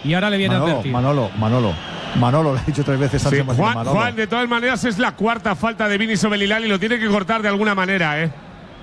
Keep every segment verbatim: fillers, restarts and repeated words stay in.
y ahora le viene Manolo, a advertir. Manolo, Manolo. Manolo, lo ha dicho tres veces antes. Sí, Juan, Juan, de todas maneras, es la cuarta falta de Vini sobre Lilal y lo tiene que cortar de alguna manera, ¿eh?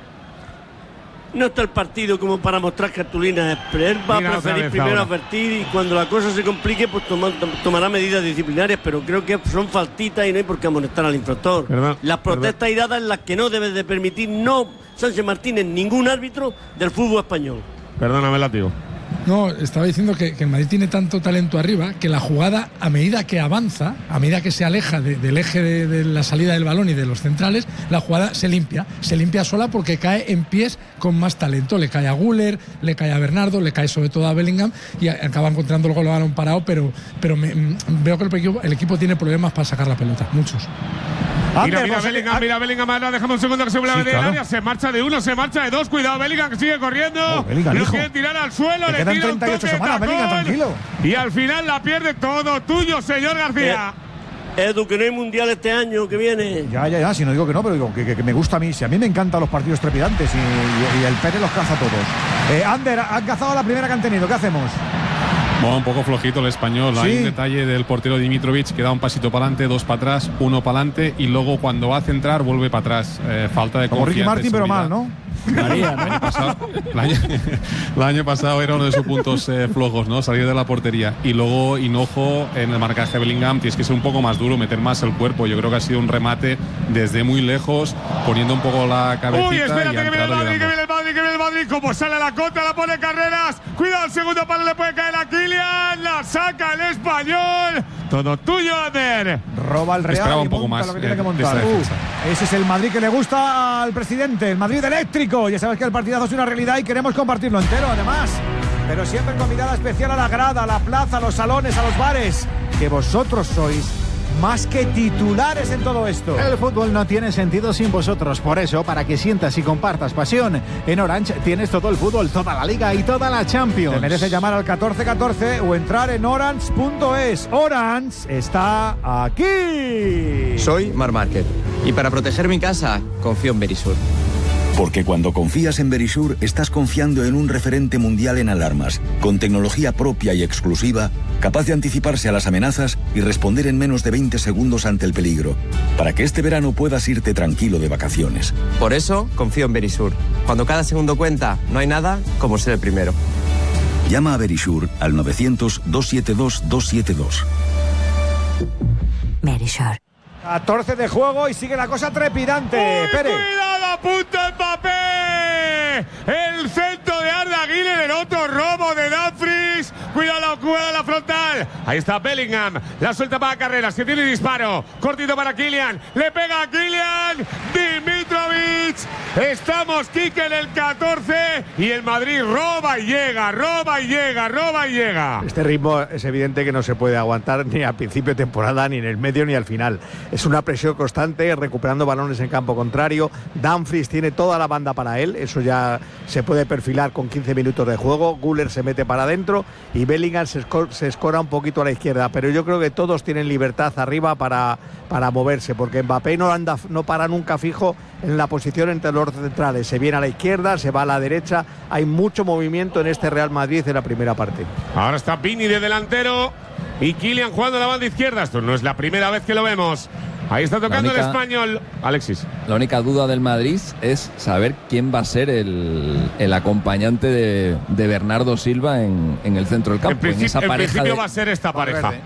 No está el partido como para mostrar cartulinas, pero él va Mira a preferir primero ahora. advertir y cuando la cosa se complique, pues toma, tomará medidas disciplinarias, pero creo que son faltitas y no hay por qué amonestar al infractor. ¿Verdad? Las protestas iradas en las que no debe de permitir, no Sánchez Martínez, ningún árbitro del fútbol español. Perdóname, Látigo. No, estaba diciendo que, que el Madrid tiene tanto talento arriba que la jugada, a medida que avanza, a medida que se aleja de, del eje de, de la salida del balón y de los centrales, la jugada se limpia. Se limpia sola porque cae en pies con más talento. Le cae a Güler, le cae a Bernardo, le cae sobre todo a Bellingham y acaba encontrando el gol balón parado, pero, pero me, veo que el equipo, el equipo tiene problemas para sacar la pelota, muchos. Mira, mira, Bellingham, mira, Bellingham, ahora dejamos un segundo que se vuelve sí, del claro. área, se marcha de uno, se marcha de dos, cuidado, Bellingham que sigue corriendo, oh, Bellingham, lo quiere tirar al suelo, le, le tira un toque semanas, Bellingham, tranquilo. Y al final la pierde todo tuyo, señor García. Eh, Edu, que no hay mundial este año que viene. Ya, ya, ya, si no digo que no, pero digo que, que, que me gusta a mí, si a mí me encantan los partidos trepidantes y, y, y el Pérez los caza a todos. Eh, Ander, han cazado la primera que han tenido, ¿qué hacemos? Bueno, un poco flojito el español. ¿Sí? Hay un detalle del portero Dimitrovic que da un pasito para adelante, dos para atrás, uno para adelante y luego cuando va a centrar vuelve para atrás. Eh, falta de Como confianza. Ricky Martin, pero mal, ¿no? María, ¿no? El, año pasado, el, año, el año pasado era uno de sus puntos eh, flojos, ¿no? Salir de la portería. Y luego Hinojo en el marcaje de Bellingham, tienes que ser un poco más duro, meter más el cuerpo. Yo creo que ha sido un remate desde muy lejos, poniendo un poco la cabecita. Uy, espérate, y que viene el Madrid, que viene el Madrid, que viene el Madrid. Como sale la contra, la pone Carreras. Cuidado, el segundo palo le puede caer a Kylian. La saca el español. Todo tuyo, Ander. Roba el Real. Esperaba y un poco más. Lo que tiene eh, que montar. Uh, ese es el Madrid que le gusta al presidente, el Madrid eléctrico. Ya sabes que el partidazo es una realidad y queremos compartirlo entero, además. Pero siempre con mirada especial a la grada, a la plaza, a los salones, a los bares. Que vosotros sois más que titulares en todo esto. El fútbol no tiene sentido sin vosotros. Por eso, para que sientas y compartas pasión, en Orange tienes todo el fútbol, toda la Liga y toda la Champions. Te mereces llamar al catorce catorce o entrar en orange punto es. Orange está aquí. Soy Mar Márquez y para proteger mi casa confío en Verisur. Porque cuando confías en Verisur, estás confiando en un referente mundial en alarmas, con tecnología propia y exclusiva, capaz de anticiparse a las amenazas y responder en menos de veinte segundos ante el peligro, para que este verano puedas irte tranquilo de vacaciones. Por eso, confío en Verisur. Cuando cada segundo cuenta, no hay nada como ser el primero. Llama a Verisur al novecientos, doscientos setenta y dos, doscientos setenta y dos. Verisur. catorce de juego y sigue la cosa trepidante. Uy, Pérez. ¡Cuidado, apunta Mbappé! El centro de Arda Güler, el otro robo de Dumfries. Cuidado la jugada de la frontal. Ahí está Bellingham. La suelta para Carreras, que tiene disparo. Cortito para Kylian. Le pega a Kylian. Dimitrovic. Estamos, Quique, en el catorce. Y el Madrid roba y llega, roba y llega, roba y llega. Este ritmo es evidente que no se puede aguantar ni a principio de temporada, ni en el medio, ni al final. Es una presión constante, recuperando balones en campo contrario. Dumfries tiene toda la banda para él. Eso ya se puede perfilar con quince minutos de juego. Güler se mete para adentro y Bellingham se, escor se escora un poquito a la izquierda. Pero yo creo que todos tienen libertad arriba para, para moverse, porque Mbappé no, anda, no para nunca fijo en la posición entre los centrales. Se viene a la izquierda, se va a la derecha. Hay mucho movimiento en este Real Madrid en la primera parte. Ahora está Vini de delantero y Kylian jugando a la banda izquierda. Esto no es la primera vez que lo vemos. Ahí está tocando única, el español. Alexis. La única duda del Madrid es saber quién va a ser el, el acompañante de, de Bernardo Silva en, en el centro del campo. En, principio, en, esa en pareja principio de, va a ser esta pareja. Verde.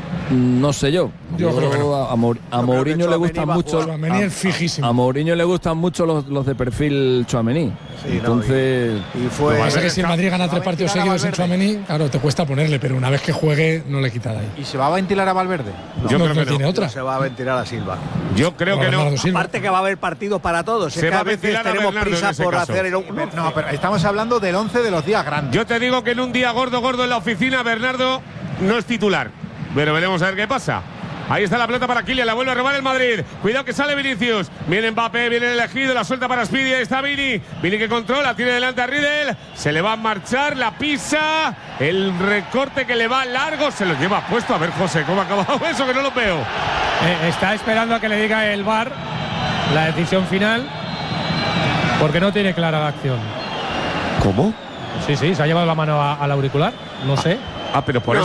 No sé yo. Yo, yo creo que no. A, Mor a Mourinho le gustan mucho. Tchouaméni es fijísimo. A Mourinho le gustan mucho los, los de perfil Tchouaméni. Sí, No, Entonces. y, y fue. Lo que pasa es que si el Madrid gana tres partidos seguidos en Tchouaméni, claro, te cuesta ponerle, pero una vez que juegue, no le quita de ahí. ¿Y se va a ventilar a Valverde? No, yo no, creo que no tiene otra. Se va a ventilar a Silva. Yo creo que no. Aparte que va a haber partidos para todos. Se va a ventilar a tenemos Bernardo prisa por caso. hacer el. No, pero estamos hablando del once de los días grandes. Yo te digo que en un día gordo, gordo en la oficina, Bernardo no es titular. Pero veremos a ver qué pasa. Ahí está la pelota para Kylian, la vuelve a robar el Madrid. Cuidado que sale Vinicius. Viene Mbappé, viene el elegido, la suelta para Speedy. Ahí está Vini. Vini que controla, tiene delante a Riedel. Se le va a marchar, la pisa. El recorte que le va largo, se lo lleva puesto. A ver, José, ¿cómo ha acabado eso? Que no lo veo. Eh, está esperando a que le diga el V A R la decisión final, porque no tiene clara la acción. ¿Cómo? Sí, sí, se ha llevado la mano a, al auricular. No sé. Ah, pero por no,